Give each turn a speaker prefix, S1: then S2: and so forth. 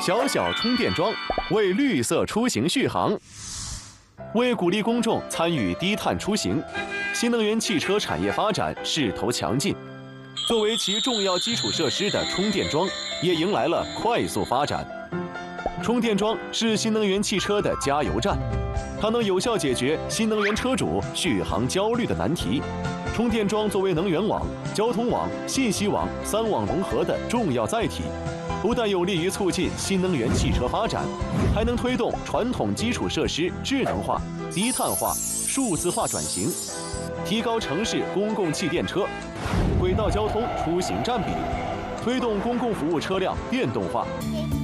S1: 小小充电桩为绿色出行续航。为鼓励公众参与低碳出行，新能源汽车产业发展势头强劲。作为其重要基础设施的充电桩，也迎来了快速发展。充电桩是新能源汽车的加油站，它能有效解决新能源车主续航焦虑的难题。充电桩作为能源网、交通网、信息网3网融合的重要载体，不但有利于促进新能源汽车发展，还能推动传统基础设施智能化、低碳化、数字化转型，提高城市公共汽电车、轨道交通出行占比，推动公共服务车辆电动化。